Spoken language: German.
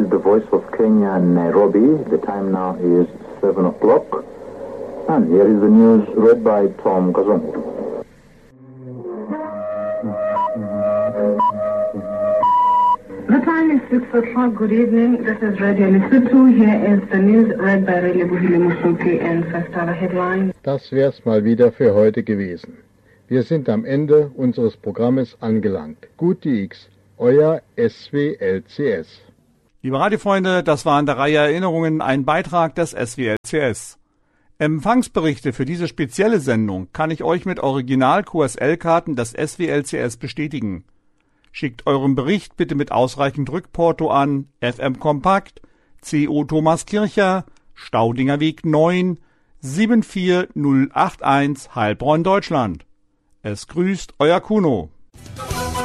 is the voice of Kenya, Nairobi. The time now is 7 o'clock. And here is the news read by Tom Kazungu. The time is 6 o'clock. Good evening. This is Radio Lesotho. Here is the news read by Relebohile Musuki and first our headline. Das wär's mal wieder für heute gewesen. Wir sind am Ende unseres Programmes angelangt. Gute X, euer SWLCS. Liebe Radiofreunde, das war in der Reihe Erinnerungen ein Beitrag des SWLCS. Empfangsberichte für diese spezielle Sendung kann ich euch mit Original-QSL-Karten des SWLCS bestätigen. Schickt euren Bericht bitte mit ausreichend Rückporto an FM Kompakt, CO Thomas Kircher, Staudinger Weg 9, 74081 Heilbronn, Deutschland. Es grüßt euer Kuno.